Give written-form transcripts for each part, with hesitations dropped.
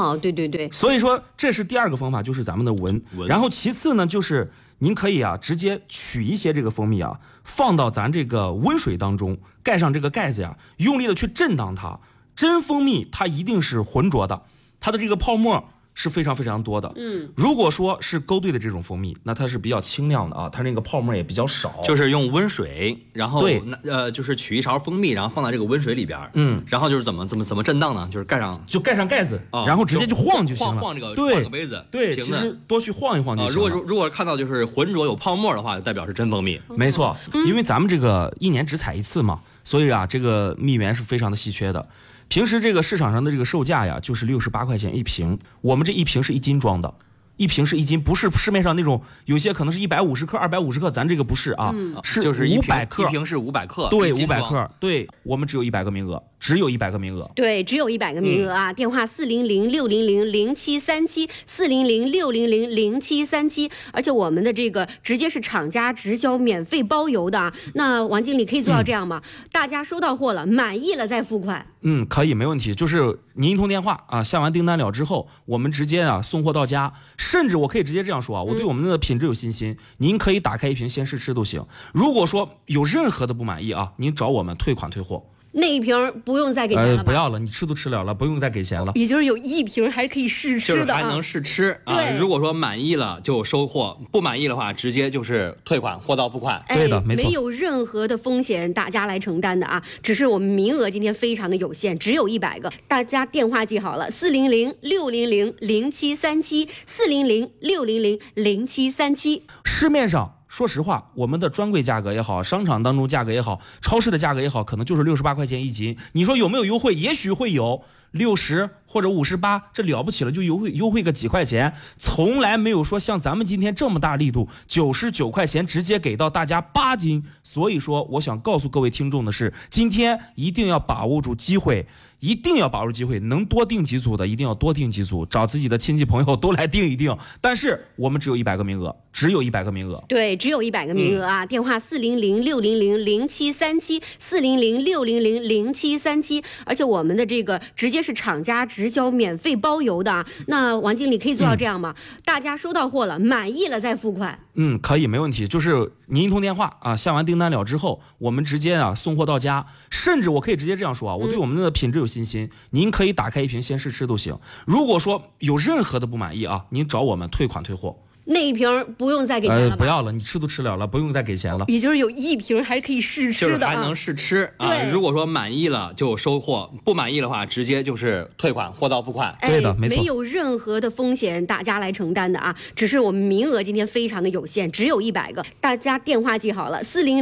哦，对对对。 所以说这是第二个方法，就是咱们的闻。然后其次呢，就是您可以啊直接取一些这个蜂蜜啊，放到咱这个温水当中，盖上这个盖子呀，用力的去震荡它。真蜂蜜它一定是浑浊的，它的这个泡沫是非常非常多的。如果说是勾兑的这种蜂蜜，那它是比较清亮的啊，它那个泡沫也比较少。 就是用温水，然后对就是取一勺蜂蜜，然后放在这个温水里边，然后就是怎么震荡呢？就是盖上盖子，然后直接就晃就行了。 晃这个对晃个杯子， 对，其实多去晃一晃就行了。 如果看到就是浑浊有泡沫的话，就代表是真蜂蜜。 没错，因为咱们这个一年只采一次嘛，所以啊，这个蜜源是非常的稀缺的。平时这个市场上的这个售价呀，就是68块钱一瓶，我们这一瓶是1斤装的。一瓶是1斤，不是市面上那种有些可能是150克、250克，咱这个不是啊，是就是 500克， 一瓶是500克， 对，500克，对，我们只有100个名额，只有100个名额， 对，只有100个名额啊！电话400-600-0737，400-600-0737，而且我们的这个直接是厂家直销，免费包邮的啊。那王经理可以做到这样吗？大家收到货了，满意了再付款。 可以，没问题。就是您一通电话啊，下完订单了之后，我们直接啊送货到家。甚至我可以直接这样说啊，我对我们的品质有信心，您可以打开一瓶先试吃都行。如果说有任何的不满意啊，您找我们退款退货。 那一瓶不用再给钱了吧？ 不要了，你吃都吃了，不用再给钱了。 也就是有一瓶还是可以试吃的， 就是还能试吃啊。如果说满意了就收货，不满意的话直接就是退款，货到付款。 对的，没错， 没有任何的风险大家来承担的啊，只是我们名额今天非常的有限，只有100个。大家电话记好了，400-600-0737，400-600-0737。 市面上说实话，我们的专柜价格也好，商场当中价格也好，超市的价格也好，可能就是68块钱一斤。你说有没有优惠？也许会有60或者58，这了不起了，就优惠个几块钱，从来没有说像咱们今天这么大力度，99块钱直接给到大家8斤。所以说，我想告诉各位听众的是，今天一定要把握住机会。一定要把握机会，能多订几组的一定要多订几组，找自己的亲戚朋友都来订一订。但是我们只有100个名额，只有100个名额。 对，只有100个名额啊！电话400-600-0737，400-600-0737，而且我们的这个直接是厂家直销，免费包邮的啊。那王经理可以做到这样吗？大家收到货了，满意了再付款。 可以，没问题。就是您一通电话啊，下完订单了之后，我们直接啊送货到家。甚至我可以直接这样说啊，我对我们的品质有信心，您可以打开一瓶先试吃都行。如果说有任何的不满意啊，您找我们退款退货。 那一瓶不用再给钱了吧？ 不要了，你吃都吃了，不用再给钱了。 也就是有一瓶还是可以试吃的， 就是还能试吃啊。如果说满意了就收货，不满意的话直接就是退款，货到付款。 对的，没错， 没有任何的风险大家来承担的啊，只是我们名额今天非常的有限，只有100个。大家电话记好了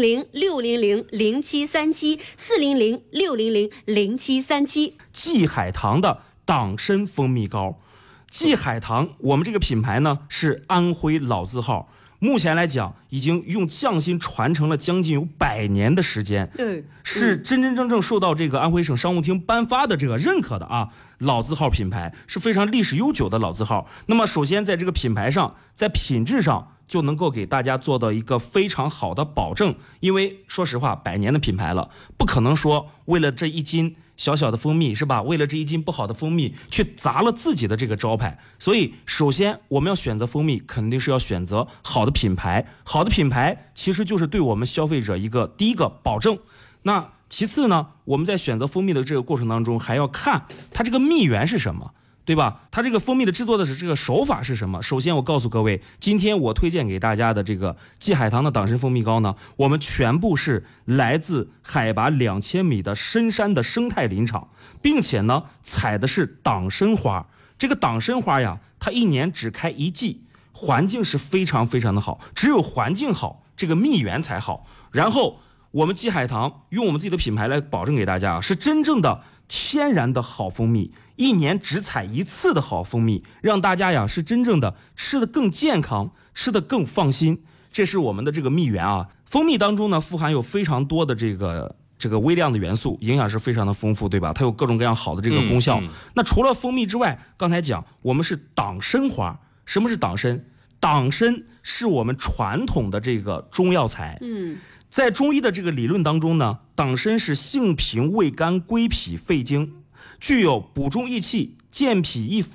，400-600-0737，400-600-0737。 季海棠的党参蜂蜜膏。季海棠，我们这个品牌呢是安徽老字号，目前来讲已经用匠心传承了将近有100年的时间，是真真正正受到这个安徽省商务厅颁发的这个认可的啊，老字号品牌是非常历史悠久的老字号。那么首先在这个品牌上，在品质上就能够给大家做到一个非常好的保证，因为说实话，100年的品牌了，不可能说为了这1斤小小的蜂蜜是吧？为了这1斤不好的蜂蜜去砸了自己的这个招牌。所以首先我们要选择蜂蜜，肯定是要选择好的品牌。好的品牌其实就是对我们消费者一个第一个保证。那其次呢，我们在选择蜂蜜的这个过程当中，还要看它这个蜜源是什么，对吧？它这个蜂蜜的制作的这个手法是什么？首先我告诉各位，今天我推荐给大家的这个季海棠的党参蜂蜜膏呢，我们全部是来自海拔2000米的深山的生态林场，并且呢采的是党参花。这个党参花呀，它1年只开1季，环境是非常非常的好，只有环境好，这个蜜源才好。然后我们季海棠用我们自己的品牌来保证给大家，是真正的天然的好蜂蜜，1年只采1次的好蜂蜜，让大家呀是真正的吃得更健康，吃得更放心。这是我们的这个蜜源啊。蜂蜜当中呢富含有非常多的这个微量的元素，营养是非常的丰富，对吧？它有各种各样好的这个功效。那除了蜂蜜之外，刚才讲我们是党参花。什么是党参？党参是我们传统的这个中药材。在中医的这个理论当中呢，党参是性平、味甘、归脾、肺经，具有补中益气、健脾益